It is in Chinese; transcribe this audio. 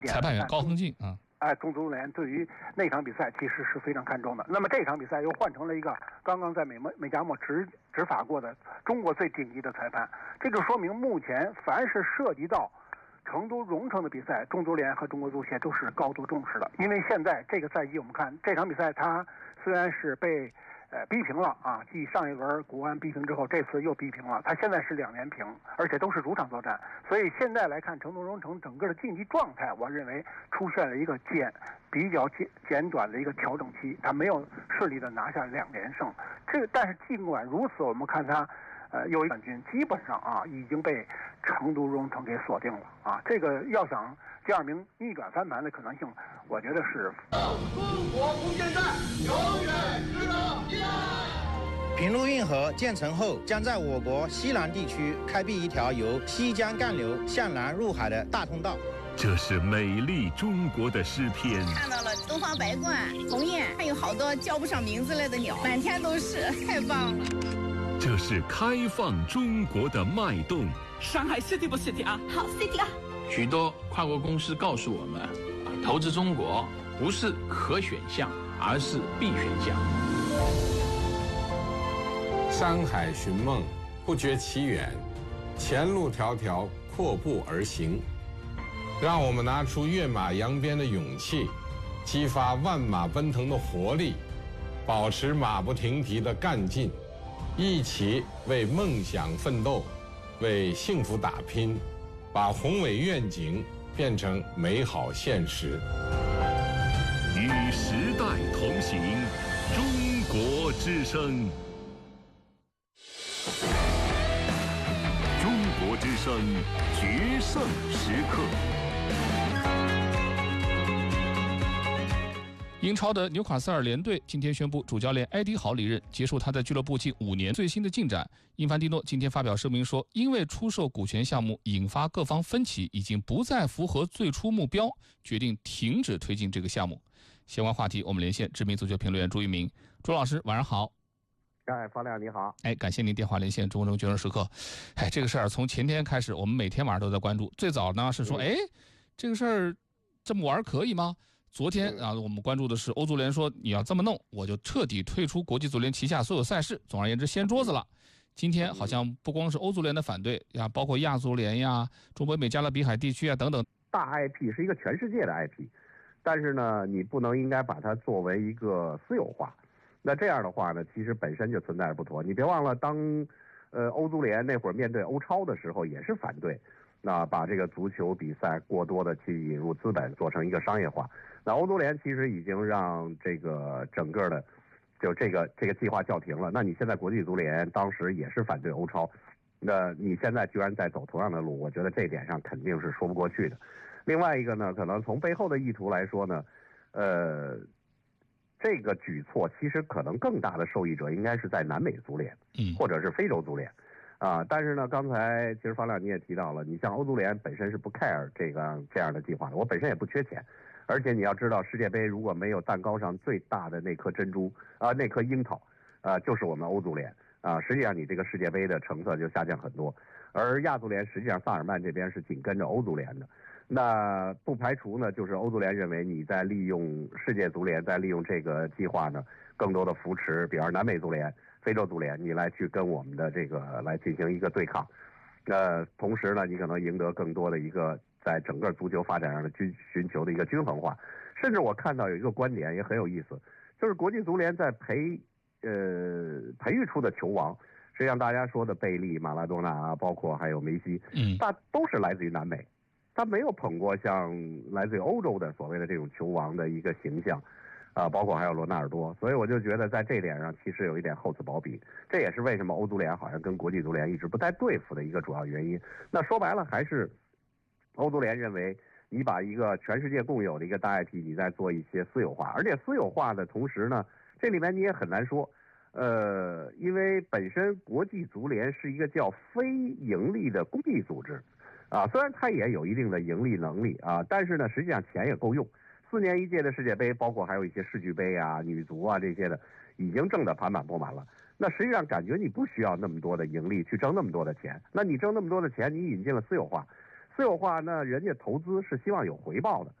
裁判员高恒进啊。 中足联对于那场比赛其实是非常看重的。那么这场比赛又换成了一个刚刚在美加墨执法过的中国最顶级的裁判，这就说明目前凡是涉及到成都蓉城的比赛，中足联和中国足协都是高度重视的。因为现在这个赛季我们看这场比赛，它虽然是被逼平了啊，继上一轮国安逼平之后，这次又逼平了，他现在是2连平，而且都是主场作战，所以现在来看成都蓉城整个的竞技状态，我认为出现了一个比较简短的一个调整期，他没有顺利的拿下2连胜。但是尽管如此，我们看他有一冠军，基本上啊已经被成都蓉城给锁定了啊，这个要想第2名逆转翻盘的可能性，我觉得是。 中国无限赛永远值得期待。 平陆运河建成后，将在我国西南地区开辟一条由西江干流向南入海的大通道。 这是美丽中国的诗篇。 看到了东方白鹳、鸿雁，还有好多叫不上名字来的鸟，满天都是，太棒了。 这是开放中国的脉动。 上海 City 不 City 啊？ 好 City 啊！ 许多跨国公司告诉我们，投资中国不是可选项，而是必选项。 山海寻梦，不觉其远；前路迢迢，阔步而行。让我们拿出跃马扬鞭的勇气，激发万马奔腾的活力，保持马不停蹄的干劲，一起为梦想奋斗，为幸福打拼，把宏伟愿景变成美好现实。 与时代同行，中国之声。中国之声决胜时刻。 英超的纽卡斯尔联队今天宣布主教练埃迪豪离任，结束他在俱乐部近5年最新的进展。因凡蒂诺今天发表声明说，因为出售股权项目引发各方分歧，已经不再符合最初目标，决定停止推进这个项目。相关话题我们连线知名足球评论员朱一鸣。朱老师晚上好。 方亮你好。 感谢您电话连线中国决胜时刻。这个事儿从前天开始我们每天晚上都在关注。最早呢是说这个事儿这么玩可以吗？昨天啊，我们关注的是欧足联说你要这么弄，我就彻底退出国际足联旗下所有赛事。总而言之，掀桌子了。今天好像不光是欧足联的反对呀，包括亚足联呀、中北美加勒比海地区啊等等。 大 IP 是一个全世界的 IP， 但是呢，你不能应该把它作为一个私有化。那这样的话呢，其实本身就存在着不妥。你别忘了，当欧足联那会儿面对欧超的时候，也是反对，那把这个足球比赛过多的去引入资本，做成一个商业化。那欧足联其实已经让这个整个的就这个计划叫停了。那你现在国际足联当时也是反对欧超，那你现在居然在走同样的路，我觉得这点上肯定是说不过去的。另外一个呢，可能从背后的意图来说呢，这个举措其实可能更大的受益者应该是在南美足联，或者是非洲足联。但是呢，刚才其实方亮你也提到了，你像欧足联本身是不 care 这样的计划的，我本身也不缺钱，而且你要知道，世界杯如果没有蛋糕上最大的那颗珍珠那颗樱桃，就是我们欧足联实际上你这个世界杯的成色就下降很多。而亚足联实际上萨尔曼这边是紧跟着欧足联的，那不排除呢，就是欧足联认为你在利用世界足联，在利用这个计划呢，更多的扶持，比如南美足联、非洲足联，你来去跟我们的这个来进行一个对抗。同时呢，你可能赢得更多的一个在整个足球发展上的寻求的一个均衡化。甚至我看到有一个观点也很有意思，就是国际足联在培育出的球王，实际上大家说的贝利、马拉多纳包括还有梅西，都是来自于南美。他没有捧过像来自于欧洲的所谓的这种球王的一个形象，包括还有罗纳尔多，所以我就觉得在这点上其实有一点厚此薄彼，这也是为什么欧足联好像跟国际足联一直不太对付的一个主要原因。那说白了，还是欧足联认为你把一个全世界共有的一个大 IP， 你在做一些私有化，而且私有化的同时呢，这里面你也很难说，因为本身国际足联是一个叫非盈利的公益组织。虽然它也有一定的盈利能力但是呢，实际上钱也够用。4年一届的世界杯，包括还有一些世俱杯女足这些的，已经挣得盆满钵满了。那实际上感觉你不需要那么多的盈利去挣那么多的钱。那你挣那么多的钱，你引进了私有化， 私有化，那人家投资是希望有回报的。